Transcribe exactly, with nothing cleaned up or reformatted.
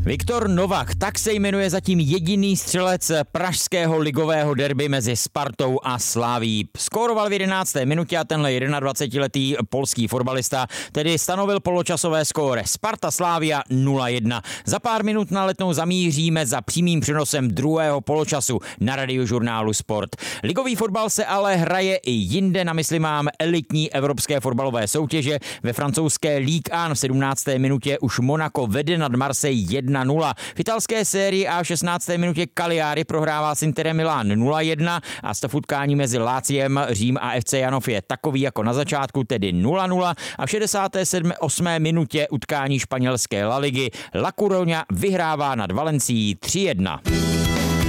Viktor Novak, tak se jmenuje zatím jediný střelec pražského ligového derby mezi Spartou a Slavií. Skóroval v jedenácté minutě a tenhle dvacetiletý polský fotbalista tedy stanovil poločasové skóre. Sparta Slavia nula jedna. Za pár minut na Letnou zamíříme za přímým přenosem druhého poločasu na radiožurnálu Sport. Ligový fotbal se ale hraje i jinde, na mysli mám elitní evropské fotbalové soutěže. Ve francouzské Ligue jedna v sedmnácté minutě už Monaco vede nad Marseille jedna nula. V italské sérii a v šestnácté minutě Cagliari prohrává s Interem Milán nula jedna a stav utkání mezi Láciem, Řím a F C Janov je takový jako na začátku, tedy nula nula a v šedesáté osmé minutě utkání španělské La Ligy La Coruña vyhrává nad Valencií tři jedna.